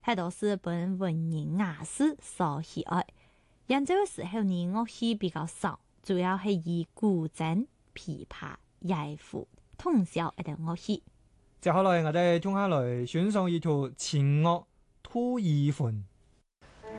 喺度是本文人雅士所喜愛。演奏嘅時候呢，樂器比較少，主要係以古箏、琵琶、二胡、通簫一等樂器。 接下來我哋中下來選上一條弦樂《吐爾魂》。